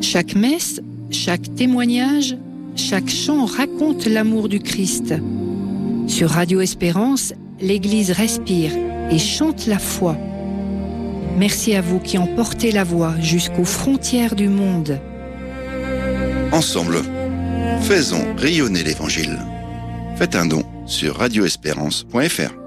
Chaque messe, chaque témoignage, chaque chant raconte l'amour du Christ. Sur Radio Espérance, l'Église respire et chante la foi. Merci à vous qui en portez la voix jusqu'aux frontières du monde. Ensemble, faisons rayonner l'Évangile. Faites un don sur radioespérance.fr.